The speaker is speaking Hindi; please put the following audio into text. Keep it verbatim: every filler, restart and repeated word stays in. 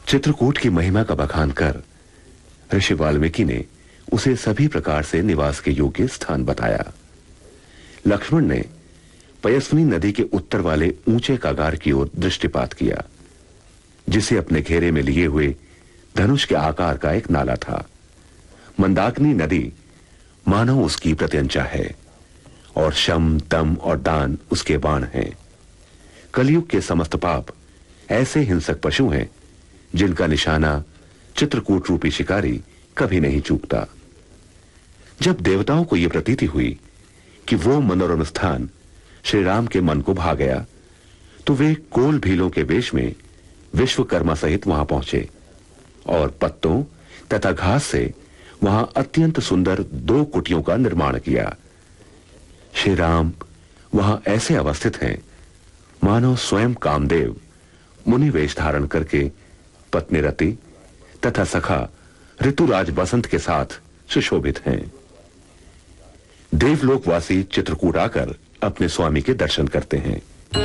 चित्रकूट की महिमा का बखान कर ऋषि वाल्मीकि ने उसे सभी प्रकार से निवास के योग्य स्थान बताया। लक्ष्मण ने पयस्विनी नदी के उत्तर वाले ऊंचे कागार की ओर दृष्टिपात किया, जिसे अपने घेरे में लिए हुए धनुष के आकार का एक नाला था। मंदाकिनी नदी मानो उसकी प्रत्यंचा है और शम, तम और दान उसके बाण हैं। कलयुग के समस्त पाप ऐसे हिंसक पशु हैं जिनका निशाना चित्रकूट रूपी शिकारी कभी नहीं चूकता। जब देवताओं को यह प्रतीति हुई कि वो मनोरम स्थान श्री राम के मन को भा गया, तो वे कोल भीलों के वेश में विश्वकर्मा सहित वहां पहुंचे और पत्तों तथा घास से वहां अत्यंत सुंदर दो कुटियों का निर्माण किया। श्री राम वहां ऐसे अवस्थित हैं मानो स्वयं कामदेव मुनि वेश धारण करके पत्नी रति तथा सखा ऋतुराज बसंत के साथ सुशोभित हैं। देवलोकवासी चित्रकूट आकर अपने स्वामी के दर्शन करते हैं।